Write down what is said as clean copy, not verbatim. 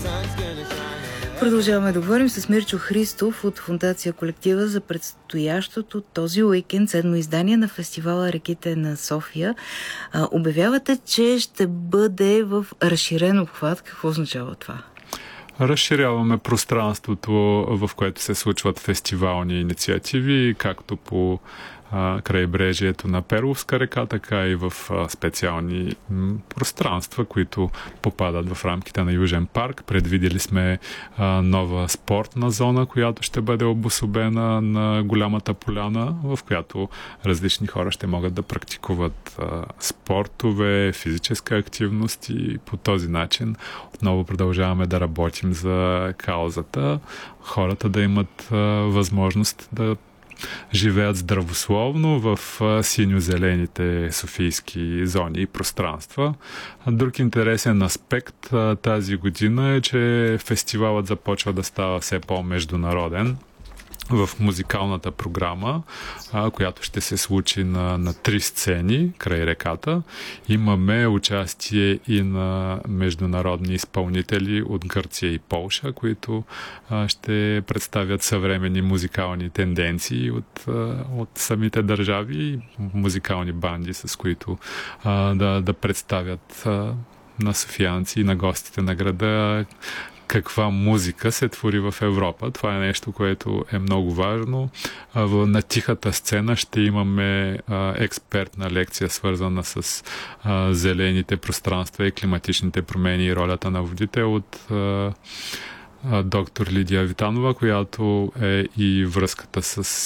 Продължаваме да говорим с Мирчо Христов от Фондация Колектива за предстоящото този уикенд, 7-о издание на фестивала Реките на София. Обявявате, че ще бъде в разширен обхват. Какво означава това? Разширяваме пространството, в което се случват фестивални инициативи, както по крайбрежието на Перловска река, така и в специални пространства, които попадат в рамките на Южен парк. Предвидели сме нова спортна зона, която ще бъде обособена на голямата поляна, в която различни хора ще могат да практикуват спортове, физическа активност и по този начин отново продължаваме да работим за каузата. Хората да имат възможност да живеят здравословно в синьо-зелените софийски зони и пространства. Друг интересен аспект тази година е, че фестивалът започва да става все по-международен. В музикалната програма, която ще се случи на 3 сцени край реката. Имаме участие и на международни изпълнители от Гърция и Полша, които ще представят съвременни музикални тенденции от самите държави, музикални банди, с които да представят на софиянци и на гостите на града каква музика се твори в Европа. Това е нещо, което е много важно. На тихата сцена ще имаме експертна лекция, свързана с зелените пространства и климатичните промени и ролята на водите от доктор Лидия Витанова, която е и връзката с